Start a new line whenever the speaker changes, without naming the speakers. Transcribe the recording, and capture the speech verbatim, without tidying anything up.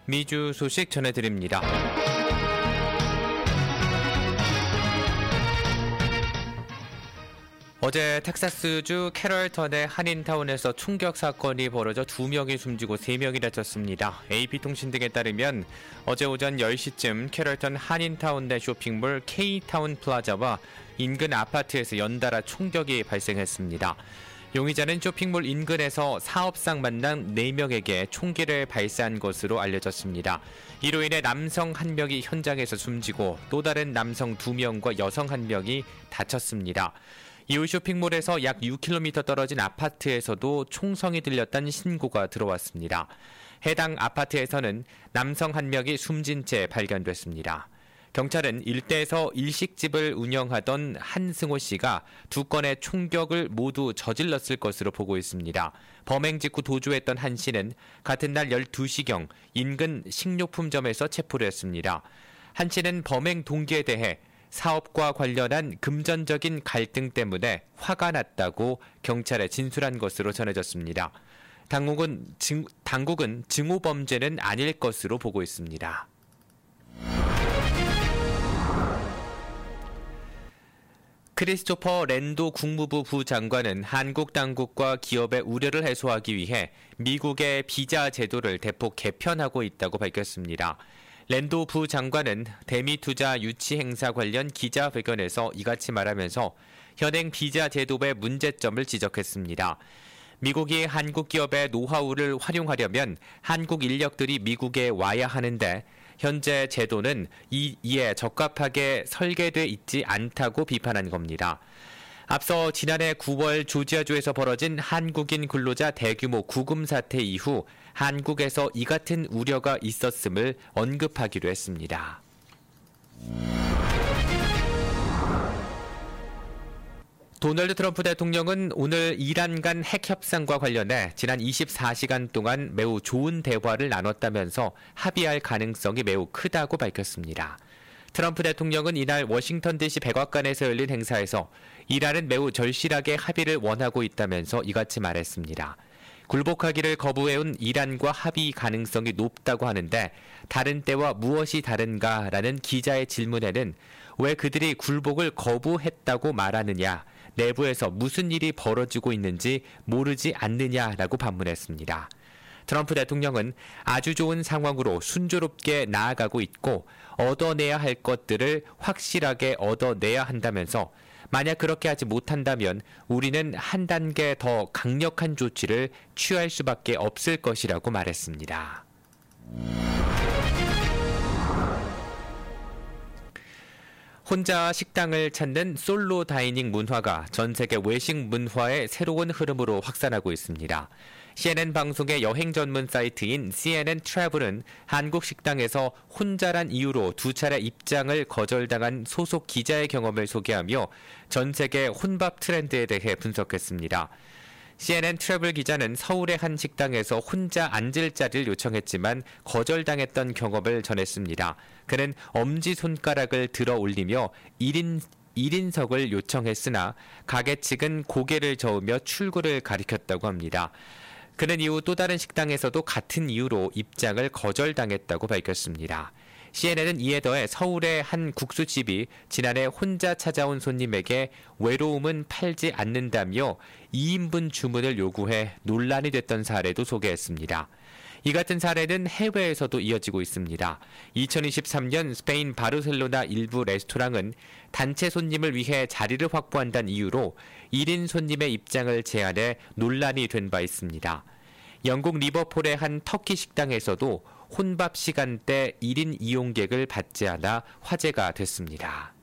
미주 소식 전해드립니다. 어제 텍사스주 캐럴턴의 한인타운에서 총격 사건이 벌어져 두 명이 숨지고 세 명이 다쳤습니다. 에이피통신 등에 따르면 어제 오전 열 시쯤 캐럴턴 한인타운 내 쇼핑몰 K타운 플라자와 인근 아파트에서 연달아 총격이 발생했습니다. 용의자는 쇼핑몰 인근에서 사업상 만난 네 명에게 총기를 발사한 것으로 알려졌습니다. 이로 인해 남성 한 명이 현장에서 숨지고 또 다른 남성 두 명과 여성 한 명이 다쳤습니다. 이후 쇼핑몰에서 약 육 킬로미터 떨어진 아파트에서도 총성이 들렸다는 신고가 들어왔습니다. 해당 아파트에서는 남성 한 명이 숨진 채 발견됐습니다. 경찰은 일대에서 일식집을 운영하던 한승호 씨가 두 건의 총격을 모두 저질렀을 것으로 보고 있습니다. 범행 직후 도주했던 한 씨는 같은 날 열두 시경 인근 식료품점에서 체포를 했습니다. 한 씨는 범행 동기에 대해 사업과 관련한 금전적인 갈등 때문에 화가 났다고 경찰에 진술한 것으로 전해졌습니다. 당국은, 증, 당국은 증오범죄는 아닐 것으로 보고 있습니다. 크리스토퍼 랜도 국무부 부장관은 한국 당국과 기업의 우려를 해소하기 위해 미국의 비자 제도를 대폭 개편하고 있다고 밝혔습니다. 랜도 부장관은 대미 투자 유치 행사 관련 기자회견에서 이같이 말하면서 현행 비자 제도의 문제점을 지적했습니다. 미국이 한국 기업의 노하우를 활용하려면 한국 인력들이 미국에 와야 하는데 현재 제도는 이, 이에 적합하게 설계돼 있지 않다고 비판한 겁니다. 앞서 지난해 구월 조지아주에서 벌어진 한국인 근로자 대규모 구금 사태 이후 한국에서 이 같은 우려가 있었음을 언급하기로 했습니다. 도널드 트럼프 대통령은 오늘 이란 간 핵 협상과 관련해 지난 이십사 시간 동안 매우 좋은 대화를 나눴다면서 합의할 가능성이 매우 크다고 밝혔습니다. 트럼프 대통령은 이날 워싱턴 디씨 백악관에서 열린 행사에서 이란은 매우 절실하게 합의를 원하고 있다면서 이같이 말했습니다. 굴복하기를 거부해온 이란과 합의 가능성이 높다고 하는데 다른 때와 무엇이 다른가라는 기자의 질문에는 왜 그들이 굴복을 거부했다고 말하느냐, 내부에서 무슨 일이 벌어지고 있는지 모르지 않느냐라고 반문했습니다. 트럼프 대통령은 아주 좋은 상황으로 순조롭게 나아가고 있고 얻어내야 할 것들을 확실하게 얻어내야 한다면서 만약 그렇게 하지 못한다면 우리는 한 단계 더 강력한 조치를 취할 수밖에 없을 것이라고 말했습니다. 혼자 식당을 찾는 솔로 다이닝 문화가 전 세계 외식 문화의 새로운 흐름으로 확산하고 있습니다. 씨엔엔 방송의 여행 전문 사이트인 씨엔엔 트래블은 한국 식당에서 혼자란 이유로 두 차례 입장을 거절당한 소속 기자의 경험을 소개하며 전 세계 혼밥 트렌드에 대해 분석했습니다. 씨엔엔 트래블 기자는 서울의 한 식당에서 혼자 앉을 자리를 요청했지만 거절당했던 경험을 전했습니다. 그는 엄지손가락을 들어 올리며 일 인 일 인석을 요청했으나 가게 측은 고개를 저으며 출구를 가리켰다고 합니다. 그는 이후 또 다른 식당에서도 같은 이유로 입장을 거절당했다고 밝혔습니다. 씨엔엔은 이에 더해 서울의 한 국수집이 지난해 혼자 찾아온 손님에게 외로움은 팔지 않는다며 이 인분 주문을 요구해 논란이 됐던 사례도 소개했습니다. 이 같은 사례는 해외에서도 이어지고 있습니다. 이천이십삼 년 스페인 바르셀로나 일부 레스토랑은 단체 손님을 위해 자리를 확보한다는 이유로 일 인 손님의 입장을 제한해 논란이 된 바 있습니다. 영국 리버풀의 한 터키 식당에서도 혼밥 시간대 일 인 이용객을 받지 않아 화제가 됐습니다.